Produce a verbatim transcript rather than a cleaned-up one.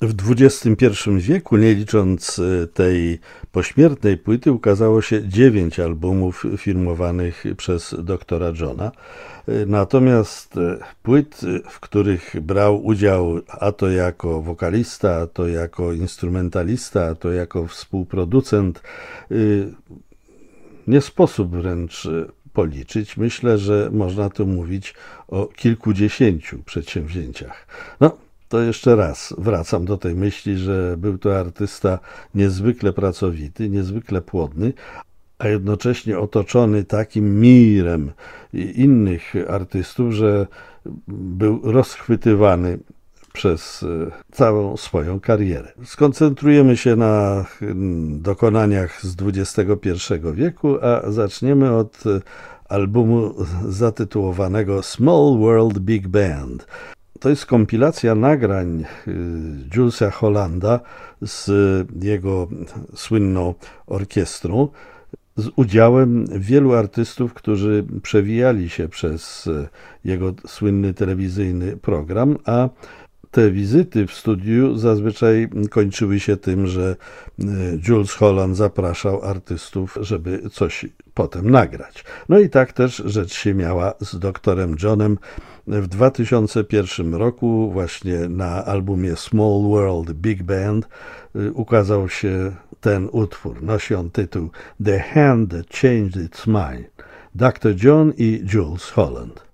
W dwudziestym pierwszym wieku, nie licząc tej pośmiertnej płyty, ukazało się dziewięć albumów firmowanych przez doktora Johna. Natomiast płyt, w których brał udział a to jako wokalista, a to jako instrumentalista, a to jako współproducent, nie sposób wręcz policzyć. Myślę, że można tu mówić o kilkudziesięciu przedsięwzięciach. No, to jeszcze raz wracam do tej myśli, że był to artysta niezwykle pracowity, niezwykle płodny, a jednocześnie otoczony takim mirem innych artystów, że był rozchwytywany przez całą swoją karierę. Skoncentrujemy się na dokonaniach z dwudziestego pierwszego wieku, a zaczniemy od albumu zatytułowanego Small World Big Band. To jest kompilacja nagrań Julesa Hollanda z jego słynną orkiestrą, z udziałem wielu artystów, którzy przewijali się przez jego słynny telewizyjny program, a te wizyty w studiu zazwyczaj kończyły się tym, że Jools Holland zapraszał artystów, żeby coś potem nagrać. No i tak też rzecz się miała z doktorem Johnem. W dwa tysiące pierwszym roku właśnie na albumie Small World Big Band ukazał się ten utwór. Nosi on tytuł The Hand That Changed Its Mind. doktor John i Jools Holland.